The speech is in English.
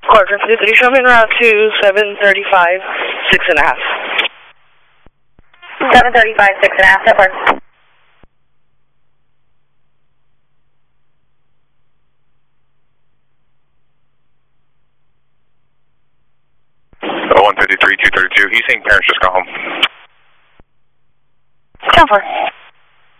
Squadron 53, showing route to 735, 6.5. 735, 6.5, so far. Oh, 153, 232. He's saying parents just got home. So far.